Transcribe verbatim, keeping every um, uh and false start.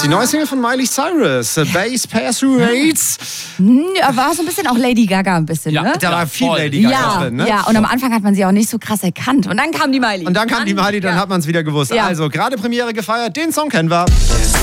die neue Single von Miley Cyrus, Bass Pass Through Hates. Ja, war so ein bisschen auch Lady Gaga ein bisschen, Ja, ne? Da war Ja, viel voll. Lady Gaga Ja, drin, ne? ja, und am Anfang hat man sie auch nicht so krass erkannt. Und dann kam die Miley. Und dann kam die Miley, dann ja. hat man es wieder gewusst. Ja. Also, gerade Premiere gefeiert, den Song kennen wir.